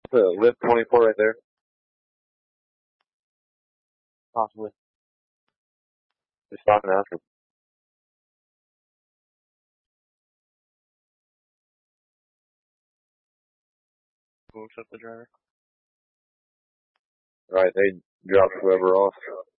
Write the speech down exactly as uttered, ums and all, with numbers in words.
Put a lift twenty-four right there. Possibly. Just stop and ask him. What's up, the driver? Right, they dropped whoever off.